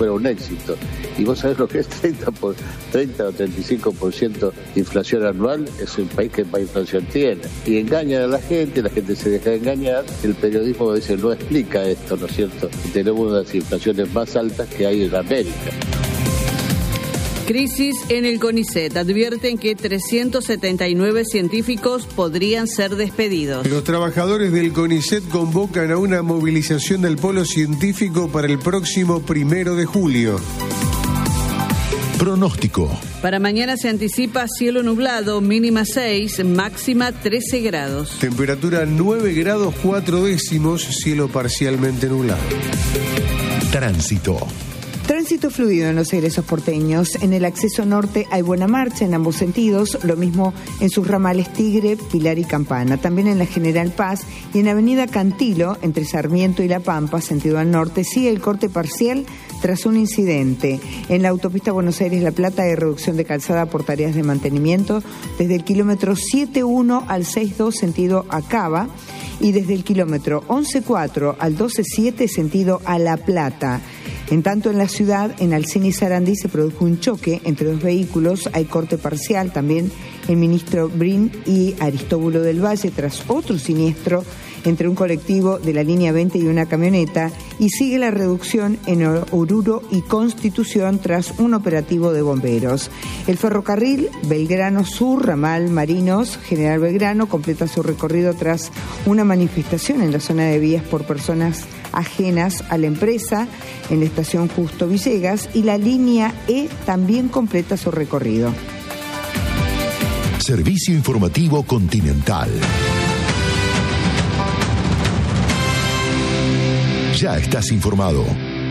fuera un éxito. Y vos sabés lo que es 30 o 35% de inflación anual, es un país que más inflación tiene. Y engañan a la gente se deja engañar. El periodismo a veces no explica esto, ¿no es cierto? Tenemos una de las inflaciones más altas que hay en América. Crisis en el CONICET. Advierten que 379 científicos podrían ser despedidos. Los trabajadores del CONICET convocan a una movilización del polo científico para el próximo 1 de julio. Pronóstico. Para mañana se anticipa cielo nublado, mínima 6, máxima 13 grados. Temperatura 9 grados 4 décimos, cielo parcialmente nublado. Tránsito. Tránsito fluido en los egresos porteños. En el acceso norte hay buena marcha en ambos sentidos, lo mismo en sus ramales Tigre, Pilar y Campana. También en la General Paz y en Avenida Cantilo, entre Sarmiento y La Pampa, sentido al norte, sigue el corte parcial tras un incidente. En la autopista Buenos Aires-La Plata hay reducción de calzada por tareas de mantenimiento desde el kilómetro 7.1 al 6.2 sentido a Cava y desde el kilómetro 11.4 al 12.7 sentido a La Plata. En tanto, en la ciudad, en Alsina y Sarandí, se produjo un choque entre dos vehículos. Hay corte parcial también en Ministro Brin y Aristóbulo del Valle tras otro siniestro entre un colectivo de la línea 20 y una camioneta, y sigue la reducción en Oruro y Constitución tras un operativo de bomberos. El ferrocarril Belgrano Sur, ramal Marinos, General Belgrano, completa su recorrido tras una manifestación en la zona de vías por personas ajenas a la empresa en la estación Justo Villegas, y la línea E también completa su recorrido. Servicio Informativo Continental. Ya estás informado.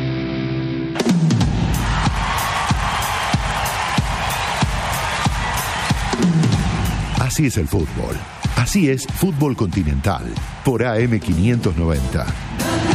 Así es el fútbol. Así es Fútbol Continental por AM 590.